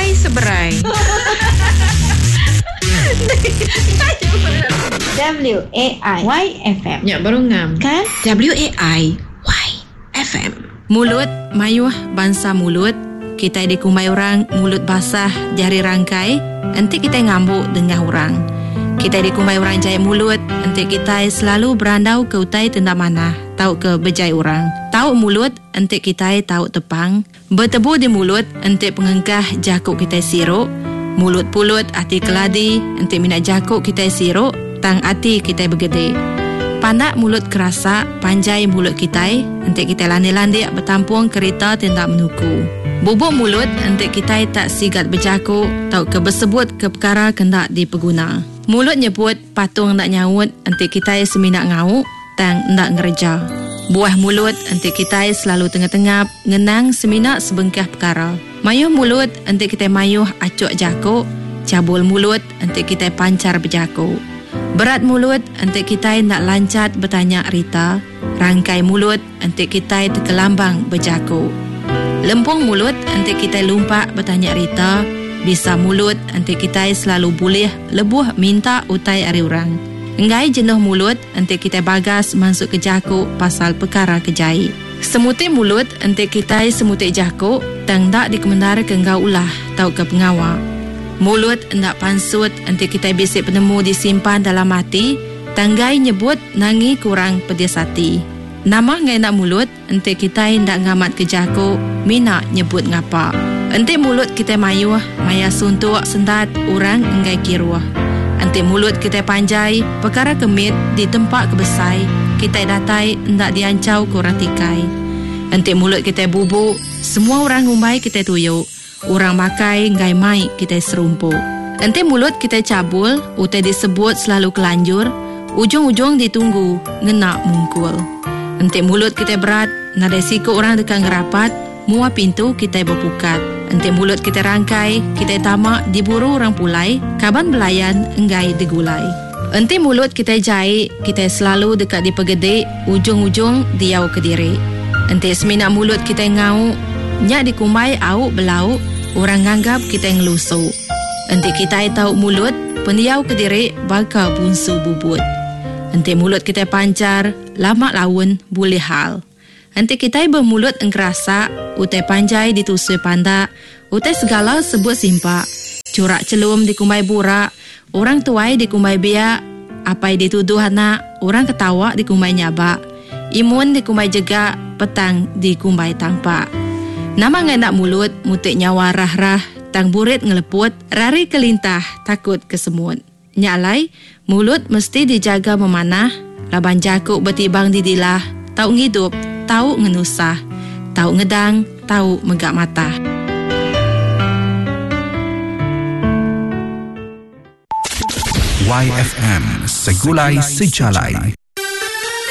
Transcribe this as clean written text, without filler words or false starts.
Why seberai? WAI-FM. Ya, baru ngam. Kan? WAI-FM. Mulut mayuh bangsa mulut. Kita dikumai orang mulut basah jari rangkai. Nanti kita ngambuk dengan orang. Kita dikumai orang jahit mulut. Nanti kita selalu berandau ke utai tenda mana. Tahu ke bejai orang. Tahu mulut. Nanti kita tahu tepang. Bertebu di mulut. Nanti pengengkah jakuk kita siruk. Mulut pulut hati keladi. Nanti minat jakuk kita siruk. Tang hati kita bergede. Pandak mulut kerasa. Panjai mulut kita. Nanti kita landi-landi bertampung kereta tenda menuku. Bubuk mulut nanti kita tak sigat berjakuk. Tahu ke bersebut ke perkara kendak dipeguna. Mulut nyebut patung nak nyaut. Nanti kita seminat ngau. Tang nak ngereja. Buah mulut nanti kita selalu tengah-tengah. Ngenang seminat sebengkah perkara. Mayuh mulut nanti kita mayuh acuk jakuk. Cabul mulut nanti kita pancar berjakuk. Berat mulut nanti kita nak lancat bertanya Rita. Rangkai mulut nanti kita terkelambang berjakuk. Lempung mulut nanti kita lumpak bertanya Rita. Bisa mulut nanti kita selalu boleh lebuh minta utai ari orang. Enggai jenuh mulut nanti kita bagas masuk ke jakuk pasal perkara kejai. Semutik mulut nanti kita semutik jakuk. Tang tak dikemendara ke engkau ulah tau ke pengawal. Mulut hendak pansut nanti kita bisik penemu disimpan dalam hati. Tanggai nyebut nangi kurang pedas hati. Nama ngai nak mulut nanti kita hendak ngamat ke jakuk. Mina nyebut ngapa. Nanti mulut kita mayuh maya suntuk sendat orang enggai kiruah. Nanti mulut kita panjai perkara kemit di tempat kebesai. Kita datai hendak diancau kurang tikai. Nanti mulut kita bubuk semua orang ngumbai kita tuyuk. Orang makai ngai mai kita serumpuk. Nanti mulut kita cabul utai disebut selalu kelanjur. Ujung-ujung ditunggu ngenak mungkul. Nanti mulut kita berat nadai siku orang dekat ngerapat. Mua pintu kita berpukat. Nanti mulut kita rangkai, kita tamak diburu orang pulai. Kaban belayan enggai digulai. Nanti mulut kita jahit, kita selalu dekat di pegede. Ujung-ujung diau ke diri. Nanti seminat mulut kita ngau. Nyak dikumai au belau. Orang nganggap kita ngelusuk. Nanti kita tahu mulut pendiau ke diri bakal bunsu bubut. Nanti mulut kita pancar, lama lawan boleh hal. Nanti kita bermulut engkerasa, utai panjai ditusui pandak, utai segala sebut simpak. Curak celum dikumai burak, orang tuai dikumai biak, apai dituduh anak, orang ketawa dikumai nyabak. Imun dikumai jegak, petang dikumai tampak. Nama ngai nak mulut, mutik nyawa rah-rah, tang burit ngeleput, rari kelintah, takut kesemut. Nyalai, mulut mesti dijaga memanah, laban jakuk bertibang di dilah, tau ngidup, tau ngenusah, tau ngedang, tau megak mata. YFM Segulai Sejalai.